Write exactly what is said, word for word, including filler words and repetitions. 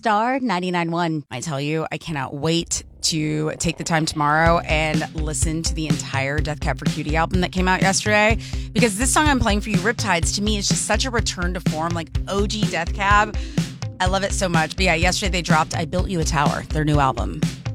Star ninety-nine point one. I tell you, I cannot wait to take the time tomorrow and listen to the entire Death Cab for Cutie album that came out yesterday, because this song I'm playing for you, Riptides, to me is just such a return to form, like O G Death Cab. I love it so much. But yeah, yesterday they dropped I Built You a Tower, their new album.